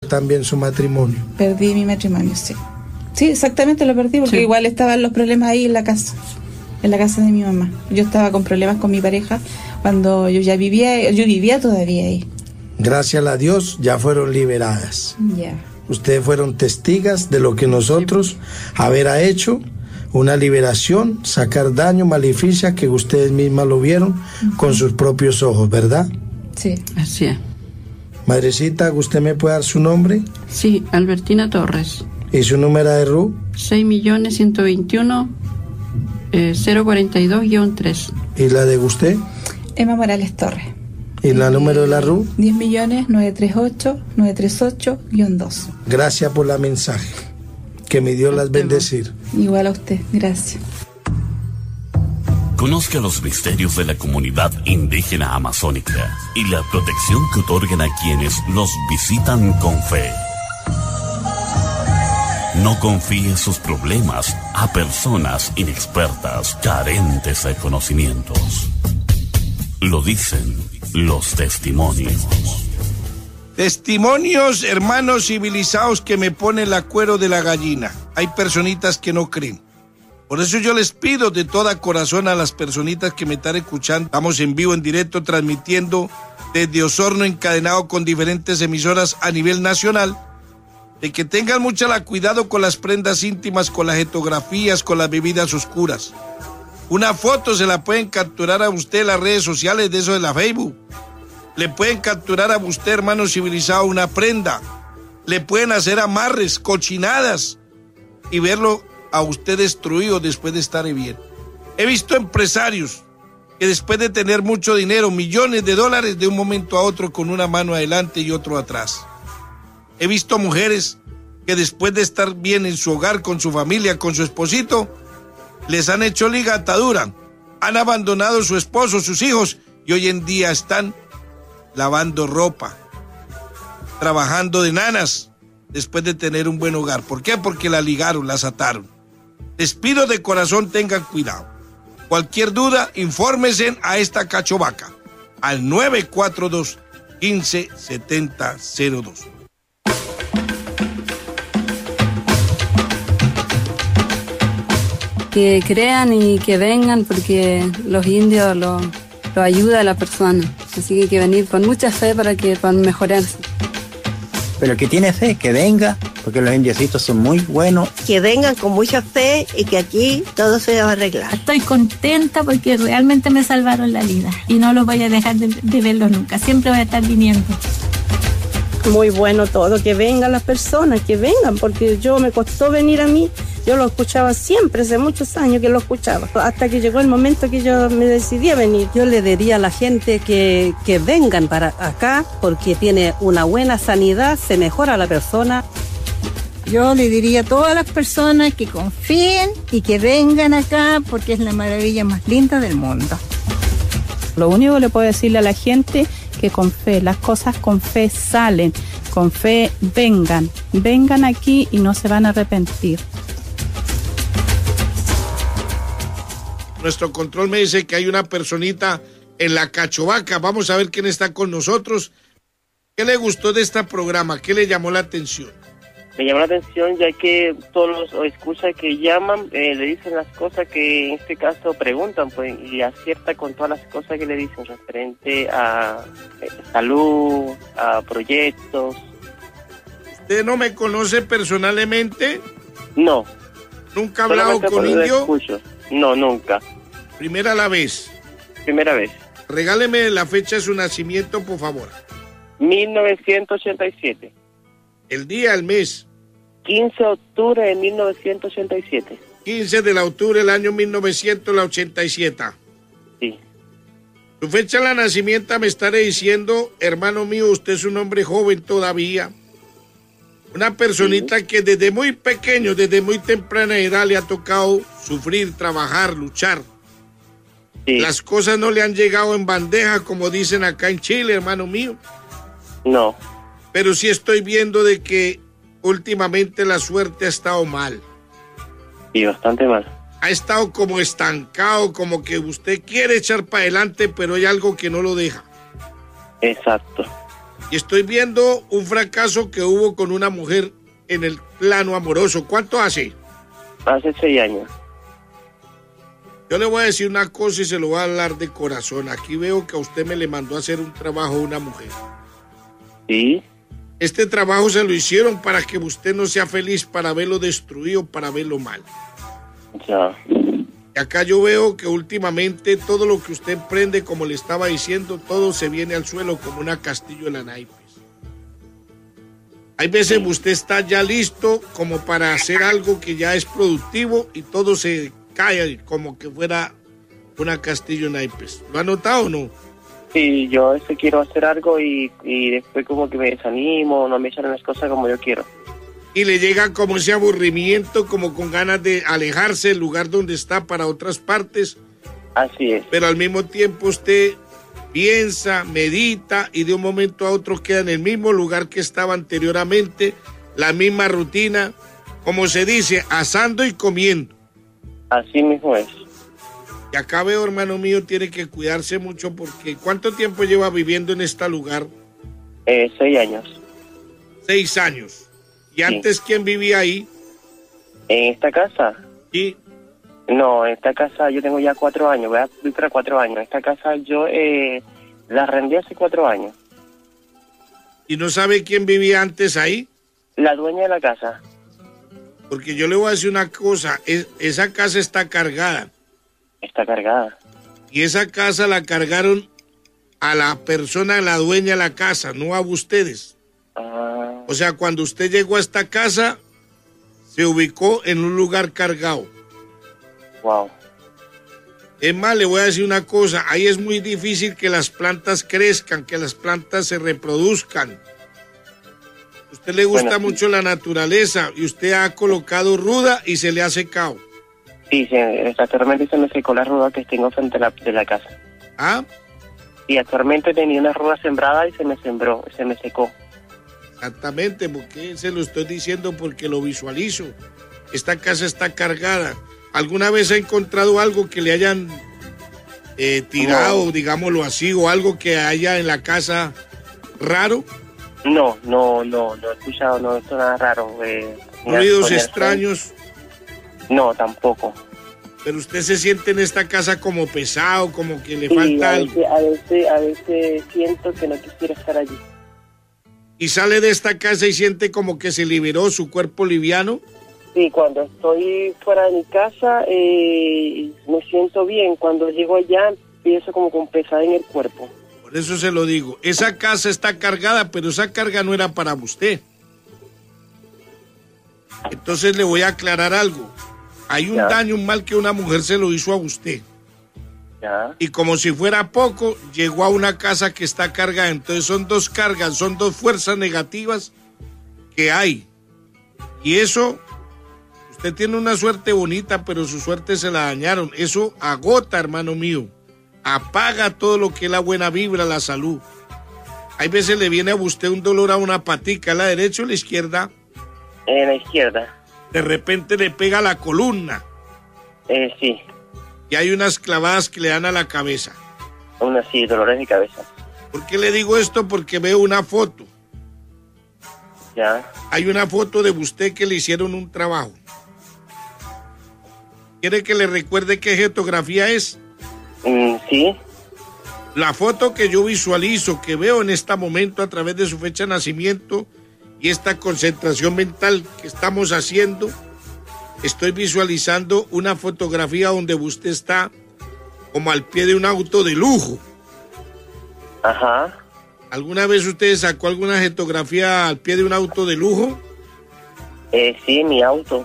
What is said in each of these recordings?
también su matrimonio. Perdí mi matrimonio, sí. Sí, exactamente, lo perdí porque igual estaban los problemas ahí en la casa de mi mamá. Yo estaba con problemas con mi pareja cuando yo vivía todavía ahí. Gracias a Dios ya fueron liberadas. Ya. Ustedes fueron testigas de lo que nosotros haberá hecho, una liberación, sacar daño, maleficia, que ustedes mismas lo vieron con sus propios ojos, ¿verdad? Sí. Así es. Madrecita, ¿usted me puede dar su nombre? Sí, Albertina Torres. ¿Y su número de RU? 6.121.042-3. ¿Y la de usted? Emma Morales Torres. ¿Y la número de la RU? 10.938.938-2. Gracias por la mensaje. Que mi Dios las bendecir. Igual a usted, gracias. Conozca los misterios de la comunidad indígena amazónica y la protección que otorgan a quienes los visitan con fe. No confíe sus problemas a personas inexpertas, carentes de conocimientos. Lo dicen los testimonios. Testimonios, hermanos civilizados, que me ponen la cuero de la gallina. Hay personitas que no creen. Por eso yo les pido de todo corazón a las personitas que me están escuchando. Estamos en vivo, en directo, transmitiendo desde Osorno, encadenado con diferentes emisoras a nivel nacional, de que tengan mucho cuidado con las prendas íntimas, con las etografías, con las bebidas oscuras. Una foto se la pueden capturar a usted en las redes sociales, de eso de la Facebook. Le pueden capturar a usted, hermano civilizado, una prenda. Le pueden hacer amarres, cochinadas, y verlo a usted destruido después de estar bien. He visto empresarios que después de tener mucho dinero, millones de dólares, de un momento a otro con una mano adelante y otro atrás. He visto mujeres que después de estar bien en su hogar, con su familia, con su esposito, les han hecho liga atadura, han abandonado a su esposo, sus hijos, y hoy en día están lavando ropa, trabajando de nanas, después de tener un buen hogar. ¿Por qué? Porque la ligaron, las ataron. Les pido de corazón, tengan cuidado. Cualquier duda, infórmense a esta cachovaca, al 942-157002. Que crean y que vengan, porque los indios lo ayuda a la persona. Así que hay que venir con mucha fe para mejorarse. Pero el que tiene fe, que venga, porque los indiecitos son muy buenos. Que vengan con mucha fe y que aquí todo se va a arreglar. Estoy contenta porque realmente me salvaron la vida y no los voy a dejar de verlos nunca. Siempre voy a estar viniendo. Muy bueno todo, que vengan las personas, que vengan, porque me costó venir a mí. Yo lo escuchaba siempre, hace muchos años que lo escuchaba, hasta que llegó el momento que yo me decidí a venir. Yo le diría a la gente que vengan para acá, porque tiene una buena sanidad, se mejora la persona. Yo le diría a todas las personas que confíen y que vengan acá, porque es la maravilla más linda del mundo. Lo único que le puedo decirle a la gente, que con fe, las cosas con fe salen, con fe vengan aquí y no se van a arrepentir. Nuestro control me dice que hay una personita en la cachovaca. Vamos a ver quién está con nosotros. ¿Qué le gustó de este programa? ¿Qué le llamó la atención? Me llamó la atención ya que todos los escuchas que llaman le dicen las cosas que en este caso preguntan, pues, y acierta con todas las cosas que le dicen referente a salud, a proyectos. ¿Usted no me conoce personalmente? No. ¿Nunca ha hablado con Indio? Escucho. No, nunca. ¿Primera la vez? Primera vez. Regáleme la fecha de su nacimiento, por favor. 1987. El día, el mes. 15 de octubre de 1987. 15 de octubre del año 1987. Sí. Su fecha de nacimiento me estaré diciendo, hermano mío, usted es un hombre joven todavía. Una personita que desde muy pequeño, desde muy temprana edad le ha tocado sufrir, trabajar, luchar. Sí. Las cosas no le han llegado en bandeja, como dicen acá en Chile, hermano mío. No. Pero sí estoy viendo de que últimamente la suerte ha estado mal. Sí, bastante mal. Ha estado como estancado, como que usted quiere echar para adelante, pero hay algo que no lo deja. Exacto. Y estoy viendo un fracaso que hubo con una mujer en el plano amoroso. ¿Cuánto hace? Hace 6 años. Yo le voy a decir una cosa y se lo voy a hablar de corazón. Aquí veo que a usted me le mandó a hacer un trabajo a una mujer. Sí. Este trabajo se lo hicieron para que usted no sea feliz, para verlo destruido, para verlo mal. Ya. Y acá yo veo que últimamente todo lo que usted emprende, como le estaba diciendo, todo se viene al suelo como una castillo de la naipes. Hay veces que usted está ya listo como para hacer algo que ya es productivo y todo se cae como que fuera una castillo de naipes. ¿Lo ha notado o no? Sí, yo quiero hacer algo y después como que me desanimo, no me salen las cosas como yo quiero. Y le llega como ese aburrimiento, como con ganas de alejarse del lugar donde está para otras partes. Así es. Pero al mismo tiempo usted piensa, medita y de un momento a otro queda en el mismo lugar que estaba anteriormente, la misma rutina, como se dice, asando y comiendo. Así mismo es. Y acá veo, hermano mío, tiene que cuidarse mucho porque ¿cuánto tiempo lleva viviendo en este lugar? 6 años. 6 años. ¿Y sí. Antes quién vivía ahí? ¿En esta casa? Sí. No, en esta casa yo tengo ya 4 años, voy a vivir para 4 años. Esta casa yo la arrendé hace 4 años. ¿Y no sabe quién vivía antes ahí? La dueña de la casa. Porque yo le voy a decir una cosa, esa casa está cargada. Está cargada. Y esa casa la cargaron a la persona, a la dueña de la casa, no a ustedes. Ah. O sea, cuando usted llegó a esta casa, se ubicó en un lugar cargado. Wow. Es más, le voy a decir una cosa, ahí es muy difícil que las plantas crezcan, que las plantas se reproduzcan. A usted le gusta mucho la naturaleza y usted ha colocado ruda y se le ha secado. Sí, actualmente se me secó la ruda que tengo frente a de la casa. ¿Ah? Y actualmente tenía una ruda sembrada y se me secó. Exactamente, porque se lo estoy diciendo porque lo visualizo. Esta casa está cargada. ¿Alguna vez ha encontrado algo que le hayan tirado, no, digámoslo así, o algo que haya en la casa raro? No he escuchado, no he visto nada raro. ¿Ruidos extraños? No, tampoco. Pero usted se siente en esta casa como pesado, como que le falta algo. A veces siento que no quisiera estar allí. ¿Y sale de esta casa y siente como que se liberó su cuerpo liviano? Sí, cuando estoy fuera de mi casa me siento bien. Cuando llego allá empiezo como con pesar en el cuerpo. Por eso se lo digo. Esa casa está cargada, pero esa carga no era para usted. Entonces le voy a aclarar algo. Hay un daño, un mal que una mujer se lo hizo a usted. Ya. Y como si fuera poco, llegó a una casa que está cargada. Entonces son 2 cargas, son 2 fuerzas negativas que hay. Y eso, usted tiene una suerte bonita, pero su suerte se la dañaron. Eso agota, hermano mío. Apaga todo lo que es la buena vibra, la salud. Hay veces le viene a usted un dolor a una patica, ¿a la derecha o a la izquierda? En la izquierda. De repente le pega la columna. Sí. Y hay unas clavadas que le dan a la cabeza. Sí, dolores de cabeza. ¿Por qué le digo esto? Porque veo una foto. Ya. Hay una foto de usted que le hicieron un trabajo. ¿Quiere que le recuerde qué fotografía es? Sí. La foto que yo visualizo, que veo en este momento a través de su fecha de nacimiento y esta concentración mental que estamos haciendo, estoy visualizando una fotografía donde usted está como al pie de un auto de lujo. Ajá. ¿Alguna vez usted sacó alguna fotografía al pie de un auto de lujo? Sí, mi auto.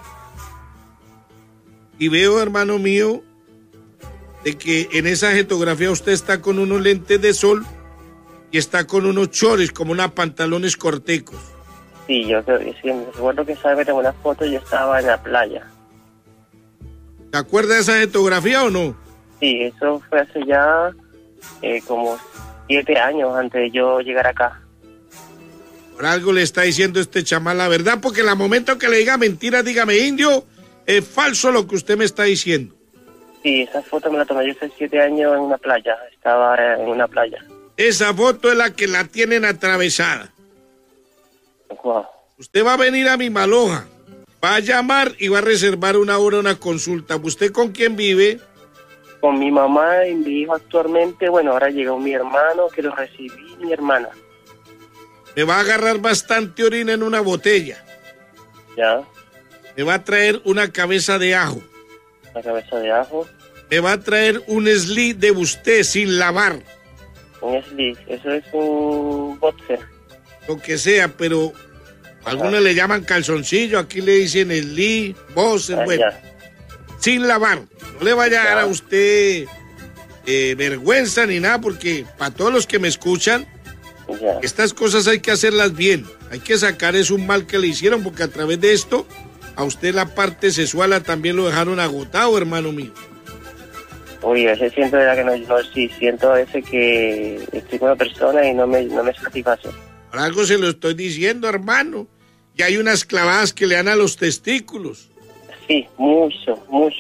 Y veo, hermano mío, de que en esa fotografía usted está con unos lentes de sol y está con unos chores, como unos pantalones corticos. Sí, yo me recuerdo que esa vez en una foto yo estaba en la playa. ¿Te acuerdas de esa fotografía o no? Sí, eso fue hace ya como 7 años antes de yo llegar acá. Por algo le está diciendo este chamán la verdad, porque en el momento que le diga mentira, dígame, indio, es falso lo que usted me está diciendo. Sí, esa foto me la tomé yo hace 7 años en una playa, estaba en una playa. Esa foto es la que la tienen atravesada. Wow. Usted va a venir a mi Maloja, va a llamar y va a reservar una hora, una consulta. ¿Usted con quién vive? Con mi mamá y mi hijo actualmente. Bueno, ahora llegó mi hermano, que lo recibí, mi hermana. Me va a agarrar bastante orina en una botella. Ya. Me va a traer una cabeza de ajo. La cabeza de ajo. Me va a traer un slip de usted sin lavar. Un slip, eso es un boxer. Lo que sea, pero algunos le llaman calzoncillo, aquí le dicen slip, boxer, bueno. Sin lavar. No le vaya a dar a usted vergüenza ni nada, porque para todos los que me escuchan, estas cosas hay que hacerlas bien. Hay que sacar es un mal que le hicieron, porque a través de esto, a usted la parte sexual también lo dejaron agotado, hermano mío. Uy, a veces siento de verdad que no, sí, siento a veces que estoy con una persona y no me satisface. Por algo se lo estoy diciendo, hermano. Y hay unas clavadas que le dan a los testículos. Sí, mucho.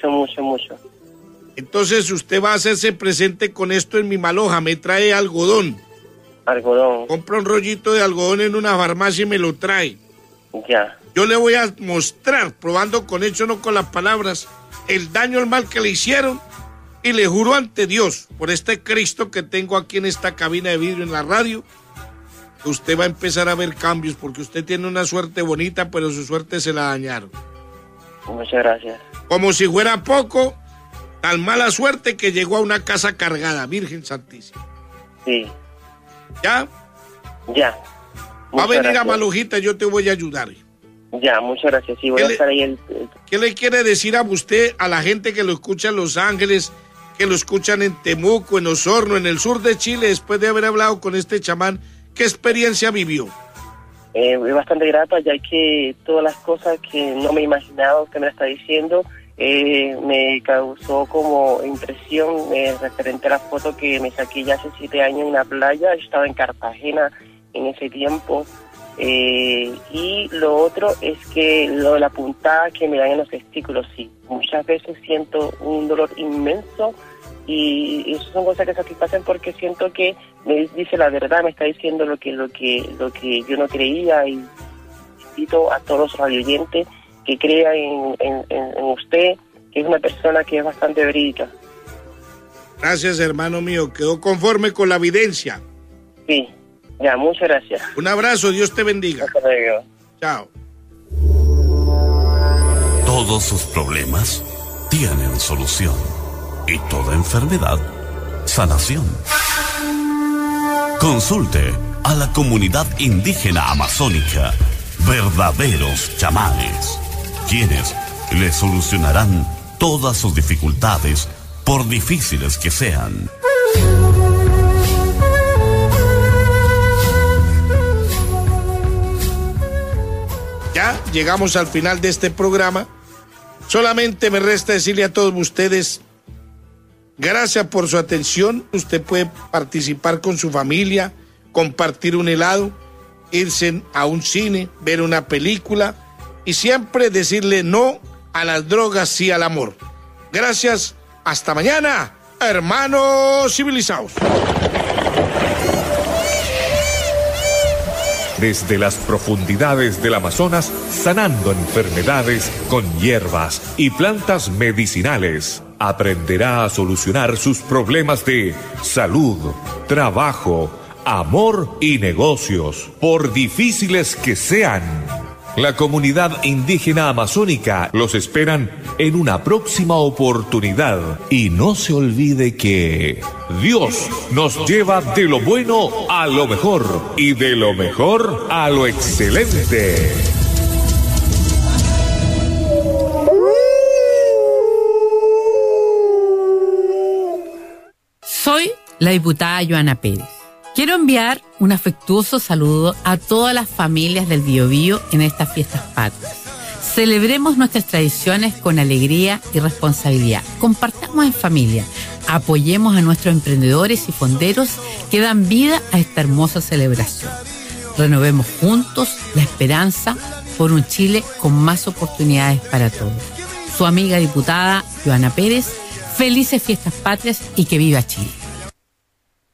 Entonces usted va a hacerse presente con esto en mi Maloja. Me trae algodón. Algodón. Compra un rollito de algodón en una farmacia y me lo trae. Ya. Yo le voy a mostrar, probando con hechos, no con las palabras, el daño, el mal que le hicieron. Y le juro ante Dios, por este Cristo que tengo aquí en esta cabina de vidrio en la radio, que usted va a empezar a ver cambios, porque usted tiene una suerte bonita, pero su suerte se la dañaron. Muchas gracias. Como si fuera poco, tan mala suerte que llegó a una casa cargada, Virgen Santísima. Sí. ¿Ya? Ya. Va a venir gracias. a Malojita, yo te voy a ayudar. Ya, muchas gracias. Sí, voy a estar ahí. ¿Qué le quiere decir a usted, a la gente que lo escucha en Los Ángeles, que lo escuchan en Temuco, en Osorno, en el sur de Chile, después de haber hablado con este chamán? ¿Qué experiencia vivió? Es bastante grata, ya que todas las cosas que no me he imaginado que me está diciendo me causó como impresión referente a la foto que me saqué ya hace 7 años en una playa. Yo estaba en Cartagena en ese tiempo. Y lo otro es que lo de la puntada que me dan en los testículos, sí. Muchas veces siento un dolor inmenso y eso son cosas que satisfacen porque siento que me dice la verdad, me está diciendo lo que yo no creía, y invito a todos los radioyentes que crean en usted, que es una persona que es bastante verídica. Gracias, hermano mío. ¿Quedó conforme con la evidencia? Sí. Ya, muchas gracias. Un abrazo, Dios te bendiga. Hasta luego. Chao. Todos sus problemas tienen solución. Y toda enfermedad, sanación. Consulte a la comunidad indígena amazónica, verdaderos chamanes, quienes le solucionarán todas sus dificultades, por difíciles que sean. Ya llegamos al final de este programa. Solamente me resta decirle a todos ustedes, gracias por su atención. Usted puede participar con su familia, compartir un helado, irse a un cine, ver una película y siempre decirle no a las drogas, sí al amor. Gracias, hasta mañana, hermanos civilizados. Desde las profundidades del Amazonas, sanando enfermedades con hierbas y plantas medicinales, aprenderá a solucionar sus problemas de salud, trabajo, amor y negocios, por difíciles que sean. La comunidad indígena amazónica los esperan en una próxima oportunidad. Y no se olvide que Dios nos lleva de lo bueno a lo mejor y de lo mejor a lo excelente. Soy la diputada Joana Pérez. Quiero enviar un afectuoso saludo a todas las familias del Biobío en estas fiestas patrias. Celebremos nuestras tradiciones con alegría y responsabilidad. Compartamos en familia. Apoyemos a nuestros emprendedores y fonderos que dan vida a esta hermosa celebración. Renovemos juntos la esperanza por un Chile con más oportunidades para todos. Su amiga diputada Joana Pérez, felices fiestas patrias y que viva Chile.